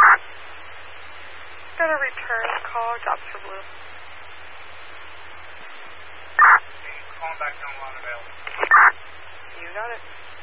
Got a return call, drops for blue. Calling back on line available. You got it.